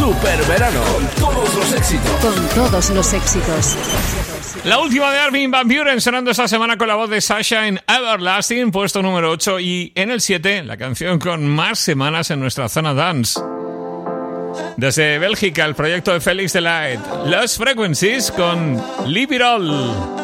Super Verano, con todos los éxitos. Con todos los éxitos. La última de Armin van Buuren sonando esta semana con la voz de Sasha en Everlasting, puesto número 8. Y en el 7, la canción con más semanas en nuestra zona dance. Desde Bélgica, el proyecto de Félix Delight, Lost Frequencies con Leave It All.